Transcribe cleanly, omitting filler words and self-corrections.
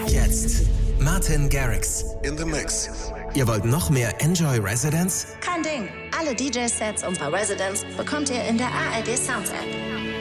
Jetzt Martin Garrix in the mix. Ihr wollt noch mehr Enjoy Residence? Kein Ding. Alle DJ-Sets unserer Residence bekommt ihr in der ARD Sounds App.